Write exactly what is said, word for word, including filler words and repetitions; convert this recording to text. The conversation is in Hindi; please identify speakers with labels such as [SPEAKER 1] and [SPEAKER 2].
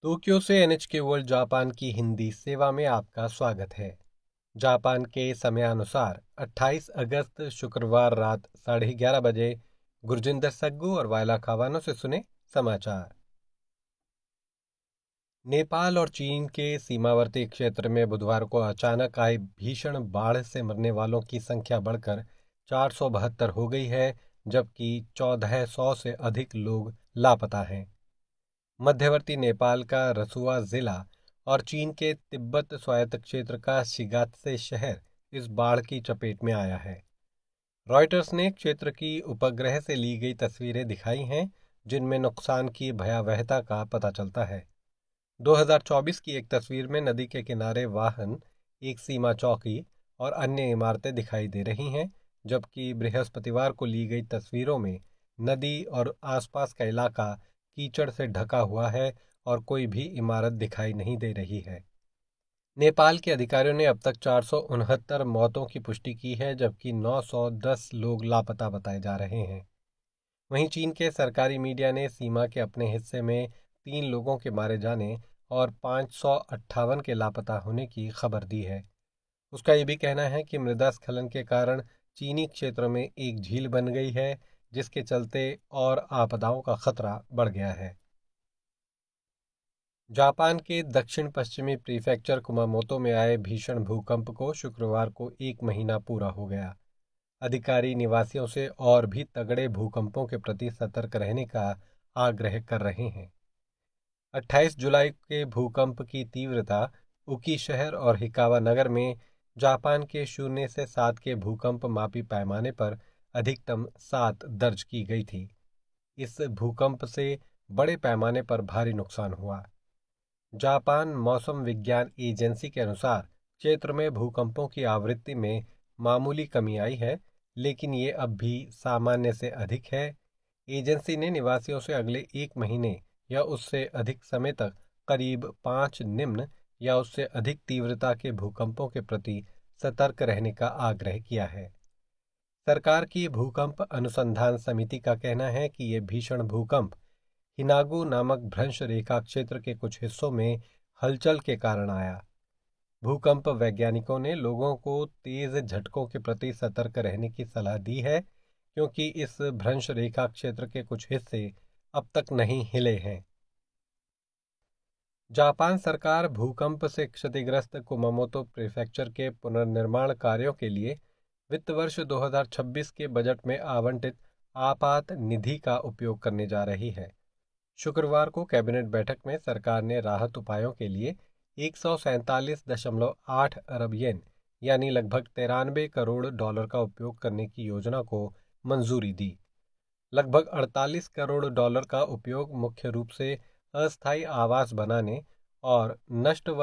[SPEAKER 1] टोक्यो से एनएचके वर्ल्ड जापान की हिंदी सेवा में आपका स्वागत है। जापान के समयानुसार अट्ठाईस अगस्त शुक्रवार रात साढ़े ग्यारह बजे गुरजिंदर सग्गू और वायला खावानो से सुने समाचार। नेपाल और चीन के सीमावर्ती क्षेत्र में बुधवार को अचानक आई भीषण बाढ़ से मरने वालों की संख्या बढ़कर चार सौ बहत्तर हो गई है, जबकि चौदह सौ से अधिक लोग लापता हैं। मध्यवर्ती नेपाल का रसुआ जिला और चीन के तिब्बत स्वायत्त क्षेत्र का शिगात्से शहर इस बाढ़ की चपेट में आया है। रॉयटर्स ने क्षेत्र की उपग्रह से ली गई तस्वीरें दिखाई हैं, जिनमें नुकसान की भयावहता का पता चलता है। दो हज़ार चौबीस की एक तस्वीर में नदी के किनारे वाहन, एक सीमा चौकी और अन्य इमारतें दिखाई दे रही हैं, जबकि बृहस्पतिवार को ली गई तस्वीरों में नदी और आसपास का इलाका कीचड़ से ढका हुआ है और कोई भी इमारत दिखाई नहीं दे रही है। नेपाल के अधिकारियों ने अब तक चार सौ उनहत्तर मौतों की पुष्टि की है, जबकि नौ सौ दस लोग लापता बताए जा रहे हैं। वहीं चीन के सरकारी मीडिया ने सीमा के अपने हिस्से में तीन लोगों के मारे जाने और पाँच सौ अट्ठावन के लापता होने की खबर दी है। उसका ये भी कहना है कि मृदा स्खलन के कारण चीनी क्षेत्र में एक झील बन गई है, जिसके चलते और आपदाओं का खतरा बढ़ गया है। जापान के दक्षिण पश्चिमी प्रीफेक्चर कुमामोतो में आए भीषण भूकंप को शुक्रवार को एक महीना पूरा हो गया। अधिकारी निवासियों से और भी तगड़े भूकंपों के प्रति सतर्क रहने का आग्रह कर रहे हैं। अट्ठाईस जुलाई के भूकंप की तीव्रता उकी शहर और हिकावा नगर में जापान के शून्य से सात के भूकंप मापी पैमाने पर अधिकतम सात दर्ज की गई थी। इस भूकंप से बड़े पैमाने पर भारी नुकसान हुआ। जापान मौसम विज्ञान एजेंसी के अनुसार क्षेत्र में भूकंपों की आवृत्ति में मामूली कमी आई है, लेकिन ये अब भी सामान्य से अधिक है। एजेंसी ने निवासियों से अगले एक महीने या उससे अधिक समय तक करीब पाँच निम्न या उससे अधिक तीव्रता के भूकंपों के प्रति सतर्क रहने का आग्रह किया है। सरकार की भूकंप अनुसंधान समिति का कहना है कि ये भीषण भूकंप हिनागु नामक भ्रंश रेखा क्षेत्र के कुछ हिस्सों में हलचल के कारण आया। भूकंप वैज्ञानिकों ने लोगों को तेज झटकों के प्रति सतर्क रहने की सलाह दी है, क्योंकि इस भ्रंश रेखा क्षेत्र के कुछ हिस्से अब तक नहीं हिले हैं। जापान सरकार भूकंप से क्षतिग्रस्त कुमामोतो प्रीफेक्चर के पुनर्निर्माण कार्यों के लिए वित्त वर्ष दो हज़ार छब्बीस के बजट में आवंटित आपात निधि का उपयोग करने जा रही है। शुक्रवार को कैबिनेट बैठक में सरकार ने राहत उपायों के लिए एक सौ सैंतालीस दशमलव आठ अरब येन यानी लगभग तिरानवे करोड़ डॉलर का उपयोग करने की योजना को मंजूरी दी। लगभग अड़तालीस करोड़ डॉलर का उपयोग मुख्य रूप से अस्थायी आवास बनाने और नष्ट व